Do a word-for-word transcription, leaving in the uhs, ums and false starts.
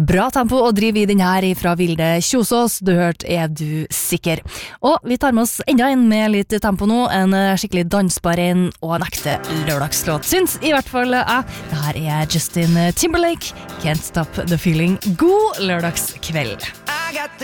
Bra tempo å drive i den her fra Vilde Kjosås. Du hørte Er du sikker? Og vi tar med oss enda en med litt tempo nå. En skikkelig dansbar en og en ekte lørdagslåt. Syns i hvert fall jeg. Det her er Justin Timberlake. Can't Stop the Feeling. God lørdagskveld. I got the